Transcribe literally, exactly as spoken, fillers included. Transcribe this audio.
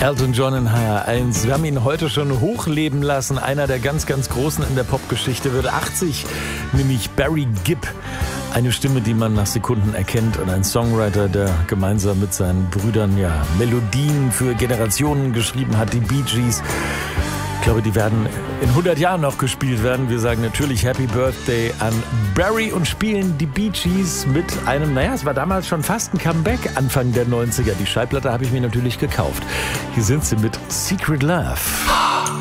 Elton John in H R eins. Wir haben ihn heute schon hochleben lassen. Einer der ganz, ganz Großen in der Popgeschichte wird achtzig, nämlich Barry Gibb. Eine Stimme, die man nach Sekunden erkennt, und ein Songwriter, der gemeinsam mit seinen Brüdern ja Melodien für Generationen geschrieben hat, die Bee Gees. Ich glaube, die werden in hundert Jahren noch gespielt werden. Wir sagen natürlich Happy Birthday an Barry und spielen die Bee Gees mit einem, naja, es war damals schon fast ein Comeback, Anfang der neunziger. Die Schallplatte habe ich mir natürlich gekauft. Hier sind sie mit Secret Love.